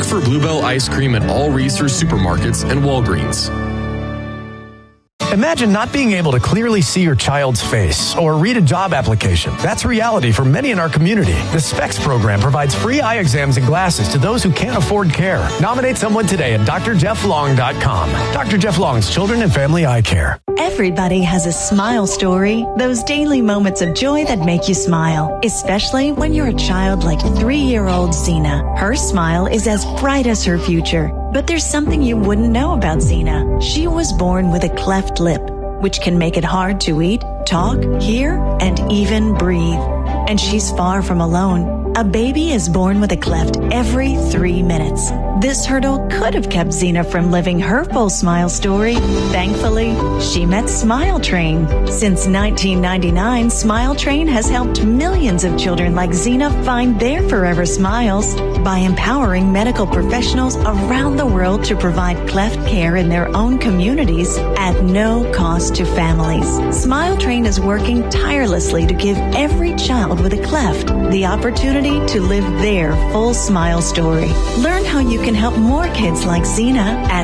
for Bluebell ice cream at all Reese's supermarkets and Walgreens. Imagine not being able to clearly see your child's face or read a job application. That's reality for many in our community. The SPECS program provides free eye exams and glasses to those who can't afford care. Nominate someone today at drjefflong.com. Dr. Jeff Long's Children and Family Eye Care. Everybody has a smile story. Those daily moments of joy that make you smile. Especially when you're a child like 3-year-old Zena. Her smile is as bright as her future. But there's something you wouldn't know about Zena. She was born with a cleft lip, which can make it hard to eat, talk, hear, and even breathe. And she's far from alone. A baby is born with a cleft every 3 minutes. This hurdle could have kept Zena from living her full smile story. Thankfully, she met Smile Train. Since 1999, Smile Train has helped millions of children like Zena find their forever smiles by empowering medical professionals around the world to provide cleft care in their own communities at no cost to families. Smile Train is working tirelessly to give every child with a cleft the opportunity to live their full smile story. Learn how you can help more kids like Zena at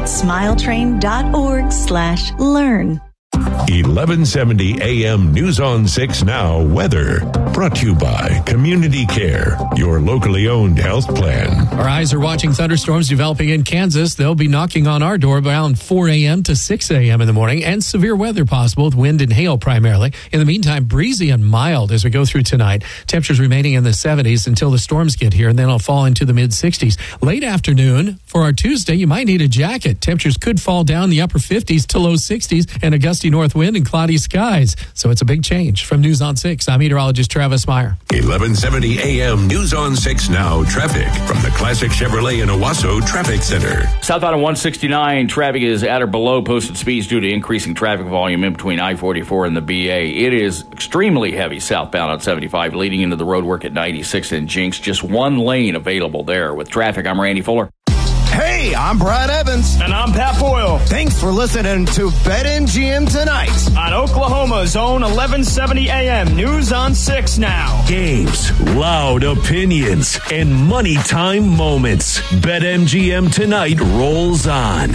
smiletrain.org/learn. 1170 AM News on 6 Now weather. Brought to you by Community Care, your locally owned health plan. Our eyes are watching thunderstorms developing in Kansas. They'll be knocking on our door around 4 a.m. to 6 a.m. in the morning, and severe weather possible with wind and hail primarily. In the meantime, breezy and mild as we go through tonight. Temperatures remaining in the 70s until the storms get here, and then it'll fall into the mid-60s. Late afternoon for our Tuesday, you might need a jacket. Temperatures could fall down the upper 50s to low 60s and a gusty north wind and cloudy skies. So it's a big change. From News on 6, I'm meteorologist Travis Meyer. 1170 AM News on 6 Now traffic from the Classic Chevrolet in Owasso Traffic Center. Southbound on 169, traffic is at or below posted speeds due to increasing traffic volume in between I-44 and the BA. It is extremely heavy southbound on 75, leading into the roadwork at 96 and Jinx. Just one lane available there. With traffic, I'm Randy Fuller. Hey, I'm Brad Evans. And I'm Pat Boyle. Thanks for listening to BetMGM Tonight on Oklahoma's own 1170 AM News on 6 Now. Games, loud opinions, and money time moments. BetMGM Tonight rolls on.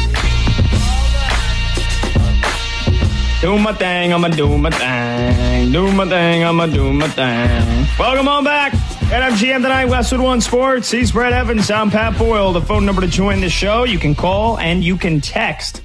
Do my thing, I'ma do my thing. Do my thing, I'ma do my thing. Welcome on back. At MGM Tonight, Westwood One Sports. He's Brett Evans. I'm Pat Boyle. The phone number to join the show, you can call and you can text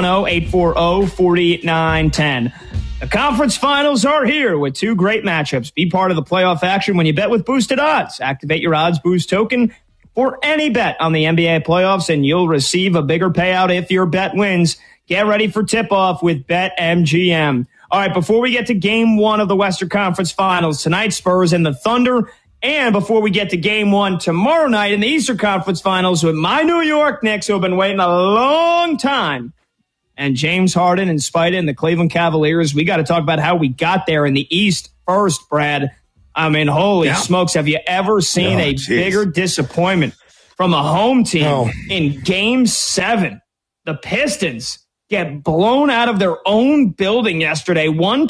310-840-4910. The conference finals are here with two great matchups. Be part of the playoff action when you bet with Boosted Odds. Activate your Odds Boost token for any bet on the NBA playoffs, and you'll receive a bigger payout if your bet wins. Get ready for tip-off with BetMGM. All right, before we get to Game 1 of the Western Conference Finals tonight, Spurs and the Thunder. And before we get to Game 1 tomorrow night in the Eastern Conference Finals with my New York Knicks, who have been waiting a long time, and James Harden and Spida and the Cleveland Cavaliers, we got to talk about how we got there in the East first, Brad. I mean, holy smokes, have you ever seen a bigger disappointment from a home team in Game 7? The Pistons get blown out of their own building yesterday,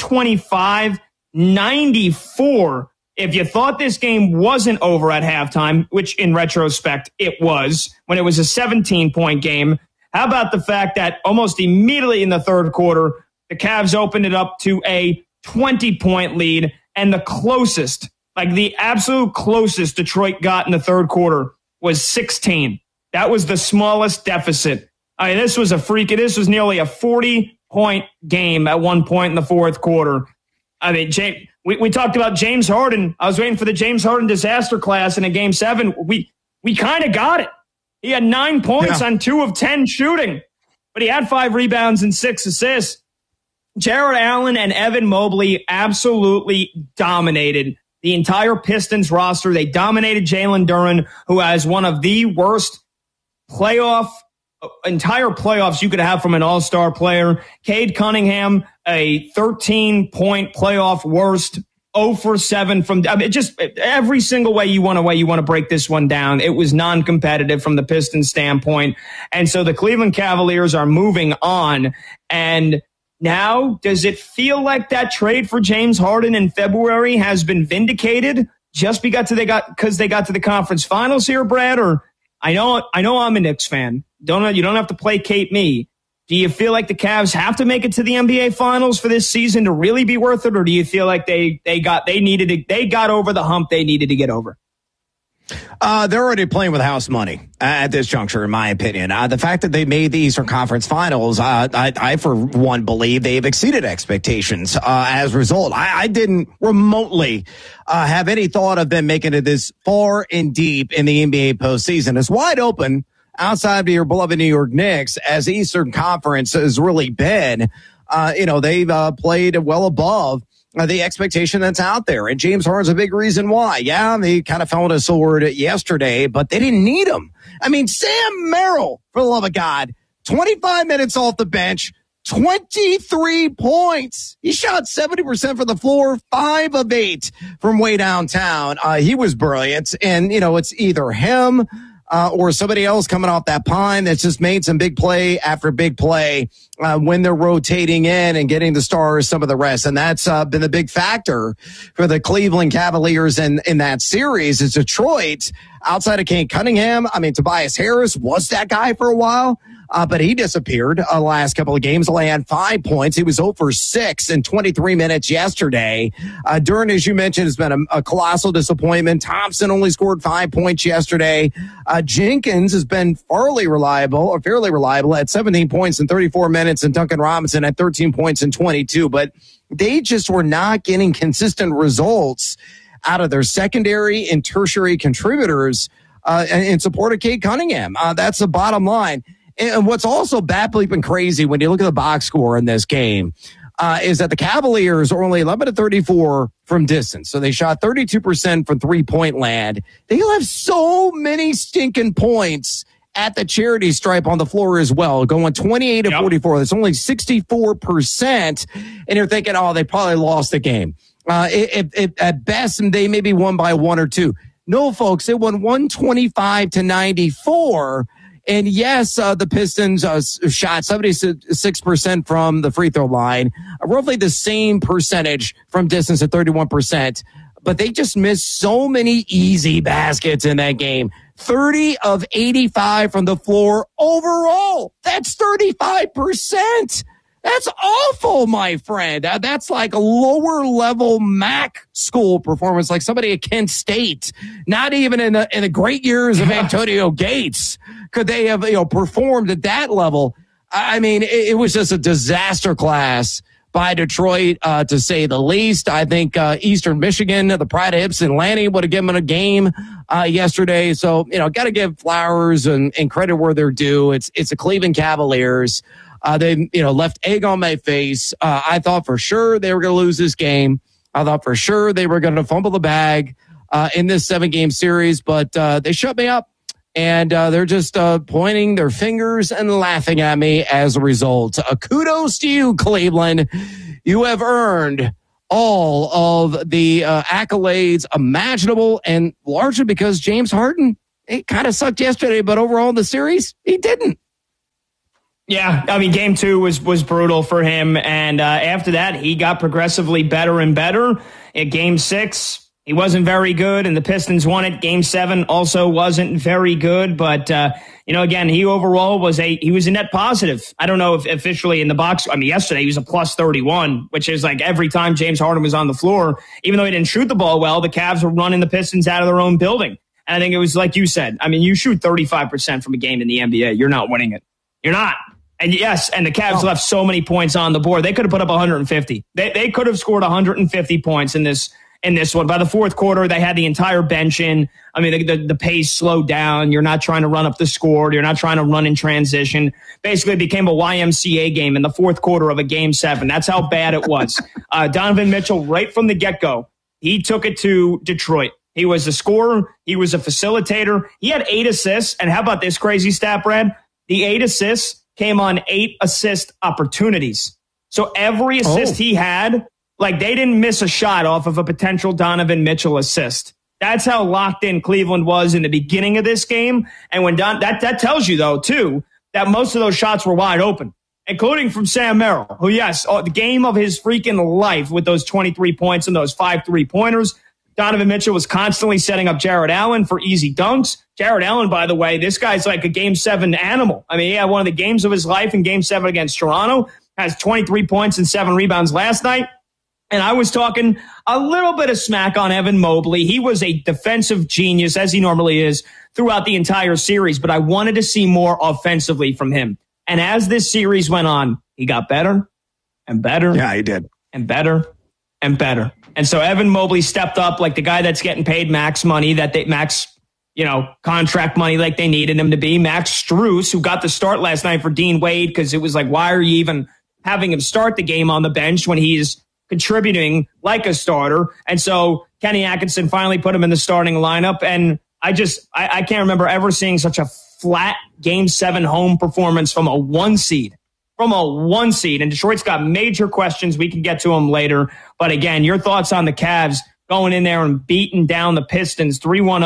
125-94. If you thought this game wasn't over at halftime, which in retrospect it was, when it was a 17-point game, how about the fact that almost immediately in the third quarter, the Cavs opened it up to a 20-point lead, and the closest, like the absolute closest Detroit got in the third quarter was 16. That was the smallest deficit. I mean, this was nearly a 40-point game at one point in the fourth quarter. I mean, we talked about James Harden. I was waiting for the James Harden disaster class in a Game 7. We kind of got it. He had 9 points on 2 of 10 shooting, but he had 5 rebounds and 6 assists. Jared Allen and Evan Mobley absolutely dominated the entire Pistons roster. They dominated Jalen Duren, who has one of the worst entire playoffs you could have from an all-star player. Cade Cunningham, a 13-point playoff worst, 0 for 7 from just every single way you want to break this one down. It was non-competitive from the Pistons standpoint. And so the Cleveland Cavaliers are moving on. And now, does it feel like that trade for James Harden in February has been vindicated just because they got to the conference finals here, Brad? Or I know I'm a Knicks fan. You don't have to placate me. Do you feel like the Cavs have to make it to the NBA Finals for this season to really be worth it, or do you feel like they got over the hump they needed to get over? They're already playing with house money at this juncture, in my opinion. The fact that they made the Eastern Conference Finals, I for one believe they've exceeded expectations. As a result, I didn't remotely have any thought of them making it this far and deep in the NBA postseason. It's wide open outside of your beloved New York Knicks, as the Eastern Conference has really been. They've played well above the expectation that's out there. And James Harden's a big reason why. Yeah, they kind of fell on a sword yesterday, but they didn't need him. I mean, Sam Merrill, for the love of God, 25 minutes off the bench, 23 points. He shot 70% from the floor, 5 of 8 from way downtown. He was brilliant. And, it's either him or somebody else coming off that pine that's just made some big play after big play when they're rotating in and getting the stars, some of the rest. And that's been the big factor for the Cleveland Cavaliers in that series. Is Detroit, outside of Cade Cunningham. I mean, Tobias Harris was that guy for a while. But he disappeared the last couple of games. Only had 5 points. He was 0 for 6 in 23 minutes yesterday. Durant, as you mentioned, has been a colossal disappointment. Thompson only scored 5 points yesterday. Jenkins has been fairly reliable at 17 points in 34 minutes, and Duncan Robinson at 13 points in 22. But they just were not getting consistent results out of their secondary and tertiary contributors in support of Cade Cunningham. That's the bottom line. And what's also bat-bleeping crazy when you look at the box score in this game is that the Cavaliers are only 11 to 34 from distance. So they shot 32% from three-point land. They left so many stinking points at the charity stripe on the floor as well, going 28 to 44. That's only 64%. And you're thinking, they probably lost the game. At best, they maybe won by 1 or 2. No, folks, they won 125 to 94. And yes, the Pistons shot 76% from the free throw line, roughly the same percentage from distance at 31%. But they just missed so many easy baskets in that game. 30 of 85 from the floor overall. That's 35%. That's awful, my friend. That's like a lower level MAC school performance, like somebody at Kent State. Not even in the great years of Antonio Gates could they have performed at that level. I mean, it was just a disaster class by Detroit, to say the least. I think Eastern Michigan, the pride of Ypsilanti Lanny, would have given them a game yesterday. So, got to give flowers and credit where they're due. It's the Cleveland Cavaliers. They, left egg on my face. I thought for sure they were going to lose this game. I thought for sure they were going to fumble the bag in this 7-game series, but they shut me up. And they're just pointing their fingers and laughing at me as a result. Kudos to you, Cleveland. You have earned all of the accolades imaginable, and largely because James Harden, it kind of sucked yesterday, but overall in the series, he didn't. Yeah, I mean, game 2 was brutal for him, and after that, he got progressively better and better. At game 6, he wasn't very good, and the Pistons won it. Game 7 also wasn't very good, but again, he overall was a net positive. I don't know if officially in the box. I mean, yesterday he was a plus 31, which is like every time James Harden was on the floor, even though he didn't shoot the ball well, the Cavs were running the Pistons out of their own building. And I think it was like you said. I mean, you shoot 35% from a game in the NBA, you're not winning it. You're not. And yes, and the Cavs left so many points on the board. They could have put up 150. They could have scored 150 points in this one. By the fourth quarter, they had the entire bench in. I mean, the pace slowed down. You're not trying to run up the score. You're not trying to run in transition. Basically, it became a YMCA game in the fourth quarter of a game 7. That's how bad it was. Donovan Mitchell, right from the get-go, he took it to Detroit. He was a scorer. He was a facilitator. He had 8 assists. And how about this crazy stat, Brad? The 8 assists came on 8 assist opportunities. So every assist he had, like they didn't miss a shot off of a potential Donovan Mitchell assist. That's how locked in Cleveland was in the beginning of this game. And when that tells you, though, too, that most of those shots were wide open, including from Sam Merrill, who, yes, the game of his freaking life with those 23 points and those 5 3-pointers. Donovan Mitchell was constantly setting up Jared Allen for easy dunks. Jared Allen, by the way, this guy's like a Game 7 animal. I mean, he had one of the games of his life in Game 7 against Toronto, has 23 points and 7 rebounds last night. And I was talking a little bit of smack on Evan Mobley. He was a defensive genius, as he normally is, throughout the entire series. But I wanted to see more offensively from him. And as this series went on, he got better and better. Yeah, he did. And better and better. And so Evan Mobley stepped up like the guy that's getting paid max money, contract money like they needed him to be. Max Strus, who got the start last night for Dean Wade, because it was like, why are you even having him start the game on the bench when he's contributing like a starter? And so Kenny Atkinson finally put him in the starting lineup. And I can't remember ever seeing such a flat Game 7 home performance from a 1 seed. And Detroit's got major questions. We can get to them later. But again, your thoughts on the Cavs going in there and beating down the Pistons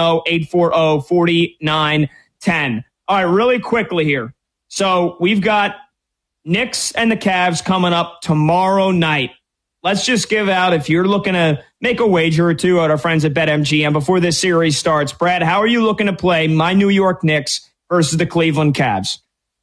310-840-4910. All right, really quickly here. So we've got Knicks and the Cavs coming up tomorrow night. Let's just give out, if you're looking to make a wager or two at our friends at BetMGM before this series starts. Brad, how are you looking to play my New York Knicks versus the Cleveland Cavs?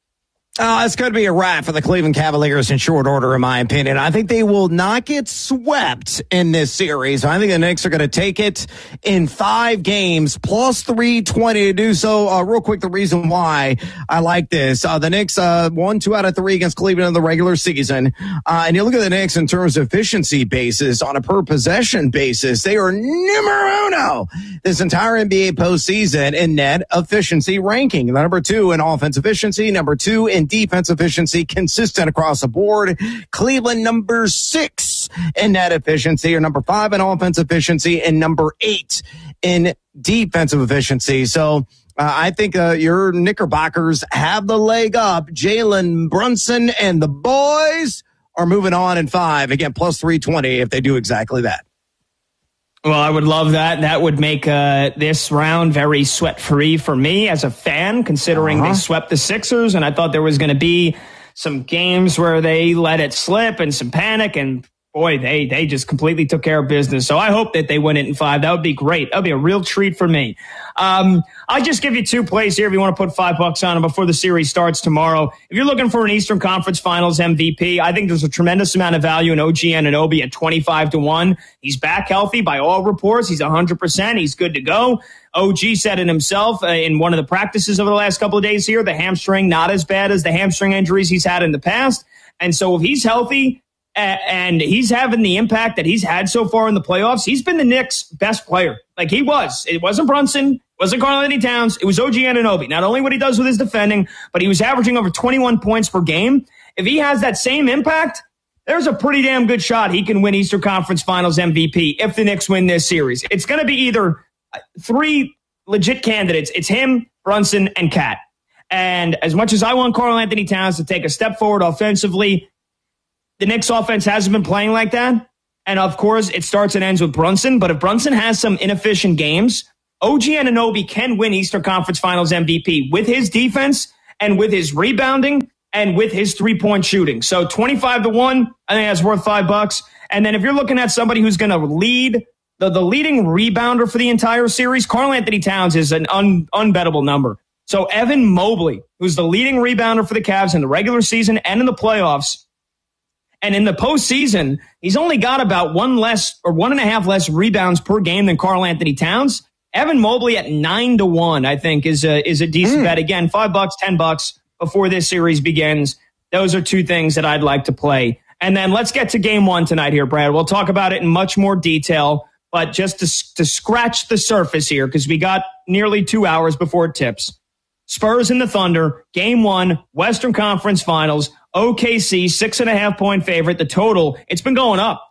It's going to be a wrap for the Cleveland Cavaliers in short order, in my opinion. I think they will not get swept in this series. I think the Knicks are going to take it in 5 games, plus 320 to do so. Real quick, the reason why I like this. The Knicks won 2 out of 3 against Cleveland in the regular season. And you look at the Knicks in terms of efficiency basis, on a per-possession basis, they are numero uno this entire NBA postseason in net efficiency ranking. Number 2 in offense efficiency, number 2 in defense efficiency, consistent across the board. Cleveland number 6 in net efficiency, or number 5 in offense efficiency, and number 8 in defensive efficiency. So I think your Knickerbockers have the leg up. Jalen Brunson and the boys are moving on in 5. Again, plus 320 if they do exactly that. Well, I would love that. That would make this round very sweat-free for me as a fan, considering they swept the Sixers, and I thought there was going to be some games where they let it slip and some panic, and boy, they just completely took care of business. So I hope that they win it in 5. That would be great. That would be a real treat for me. I'll just give you 2 plays here if you want to put $5 on them before the series starts tomorrow. If you're looking for an Eastern Conference Finals MVP, I think there's a tremendous amount of value in OG Anunoby at 25-1. He's back healthy by all reports. He's 100%. He's good to go. OG said it himself in one of the practices over the last couple of days here. The hamstring, not as bad as the hamstring injuries he's had in the past. And so if he's healthy, and he's having the impact that he's had so far in the playoffs, he's been the Knicks' best player. Like he was. It wasn't Brunson. It wasn't Karl-Anthony Towns. It was OG Anunoby. Not only what he does with his defending, but he was averaging over 21 points per game. If he has that same impact, there's a pretty damn good shot he can win Eastern Conference Finals MVP if the Knicks win this series. It's going to be either 3 legit candidates. It's him, Brunson, and Cat. And as much as I want Karl-Anthony Towns to take a step forward offensively, the Knicks offense hasn't been playing like that. And of course, it starts and ends with Brunson. But if Brunson has some inefficient games, OG Anunoby can win Eastern Conference Finals MVP with his defense and with his rebounding and with his 3-point shooting. So 25-1, I think that's worth $5. And then if you're looking at somebody who's going to lead the leading rebounder for the entire series, Karl-Anthony Towns is an unbettable number. So Evan Mobley, who's the leading rebounder for the Cavs in the regular season and in the playoffs, and in the postseason, he's only got about 1.5 less rebounds per game than Karl-Anthony Towns. Evan Mobley at 9-1, I think, is a decent bet. Again, $5, $10 before this series begins. Those are 2 things that I'd like to play. And then let's get to game 1 tonight here, Brad. We'll talk about it in much more detail, but just to scratch the surface here, because we got nearly 2 hours before it tips. Spurs and the Thunder, game 1, Western Conference Finals. OKC, 6.5-point favorite. The total, it's been going up,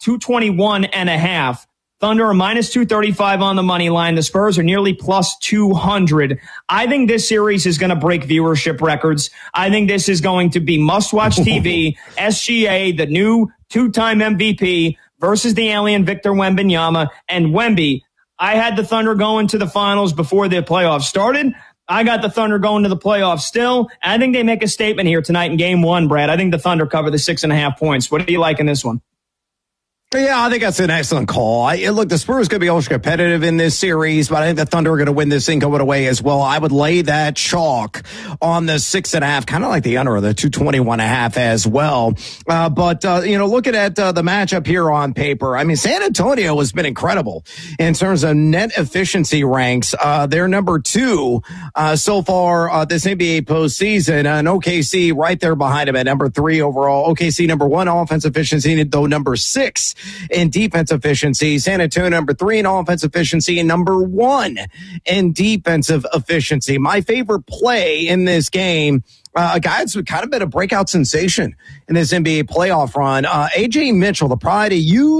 221.5. Thunder are minus 235 on the money line. The Spurs are nearly plus 200. I think this series is going to break viewership records. I think this is going to be must-watch TV. SGA, the new 2-time MVP, versus the alien Victor Wembanyama. And Wemby, I had the Thunder going to the finals before the playoffs started. I got the Thunder going to the playoffs still. I think they make a statement here tonight in game 1, Brad. I think the Thunder cover the 6.5 points. What do you like in this one? Yeah, I think that's an excellent call. Look, the Spurs going to be ultra competitive in this series, but I think the Thunder are going to win this thing going away as well. I would lay that chalk on the 6.5, kind of like the under of the 221.5 as well. Looking at the matchup here on paper, I mean, San Antonio has been incredible in terms of net efficiency ranks. They're number 2 so far this NBA postseason, and OKC right there behind them at number 3 overall. OKC number 1 offensive efficiency, though number 6 in defense efficiency. San Antonio number 3 in offense efficiency and number 1 in defensive efficiency. My favorite play in this game, a guy that's kind of been a breakout sensation in this NBA playoff run, AJ Mitchell, the pride of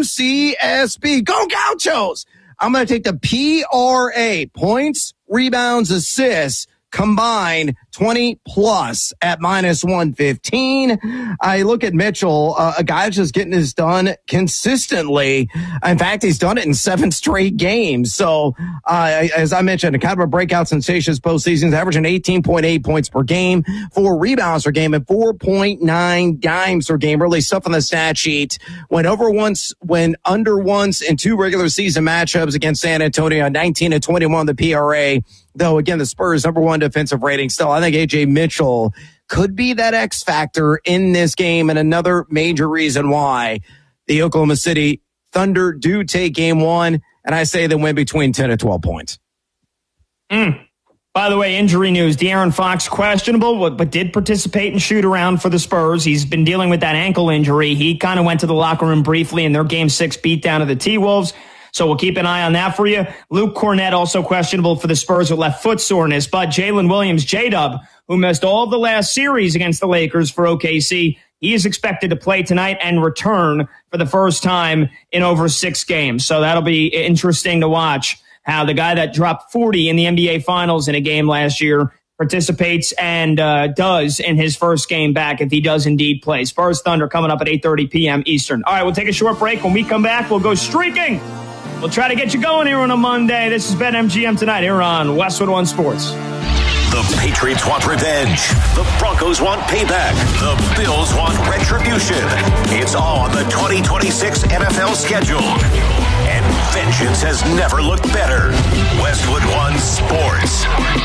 UCSB. Go Gauchos! I'm going to take the PRA, points, rebounds, assists, combined 20 plus at minus 115. I look at Mitchell, a guy that's just getting this done consistently. In fact, he's done it in 7 straight games. So, as I mentioned, kind of a breakout sensation this postseason. He's averaging 18.8 points per game, 4 rebounds per game, and 4.9 dimes per game. Really stuff on the stat sheet. Went over once, went under once in 2 regular season matchups against San Antonio, 19-21 the PRA. Though, again, the Spurs number 1 defensive rating. Still, I think A.J. Mitchell could be that X factor in this game, and another major reason why the Oklahoma City Thunder do take game 1, and I say they win between 10 and 12 points. By the way, injury news, De'Aaron Fox questionable, but did participate in shoot-around for the Spurs. He's been dealing with that ankle injury. He kind of went to the locker room briefly in their Game 6 beatdown of the T-Wolves. So we'll keep an eye on that for you. Luke Cornett also questionable for the Spurs with left foot soreness. But Jalen Williams, J-Dub, who missed all of the last series against the Lakers for OKC, he is expected to play tonight and return for the first time in over 6 games. So that'll be interesting to watch how the guy that dropped 40 in the NBA Finals in a game last year participates and does in his first game back if he does indeed play. Spurs Thunder coming up at 8:30 p.m. Eastern. All right, we'll take a short break. When we come back, we'll go streaking. We'll try to get you going here on a Monday. This is BetMGM tonight here on Westwood One Sports. The Patriots want revenge. The Broncos want payback. The Bills want retribution. It's all on the 2026 NFL schedule. And vengeance has never looked better. Westwood One Sports.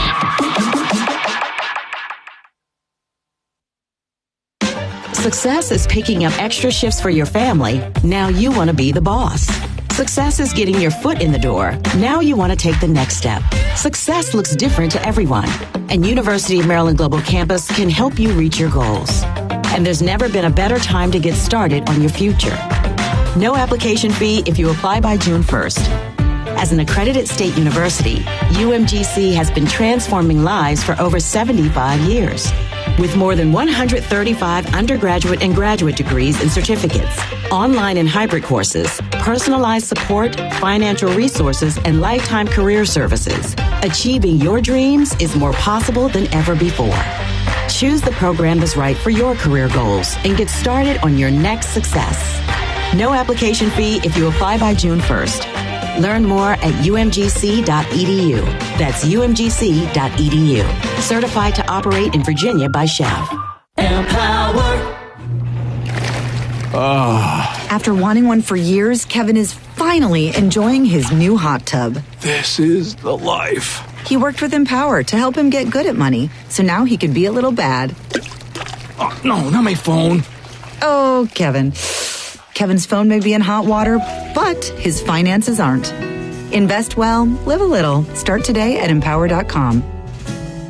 Success is picking up extra shifts for your family. Now you want to be the boss. Success is getting your foot in the door. Now you want to take the next step. Success looks different to everyone, and University of Maryland Global Campus can help you reach your goals. And there's never been a better time to get started on your future. No application fee if you apply by June 1st. As an accredited state university, UMGC has been transforming lives for over 75 years. With more than 135 undergraduate and graduate degrees and certificates, online and hybrid courses, personalized support, financial resources, and lifetime career services, achieving your dreams is more possible than ever before. Choose the program that's right for your career goals and get started on your next success. No application fee if you apply by June 1st. Learn more at umgc.edu. That's umgc.edu. Certified to operate in Virginia by Chev. Empower. After wanting one for years, Kevin is finally enjoying his new hot tub. This is the life. He worked with Empower to help him get good at money, so now he could be a little bad. Oh, no, not my phone. Oh, Kevin. Kevin's phone may be in hot water, but his finances aren't. Invest well, live a little. Start today at Empower.com.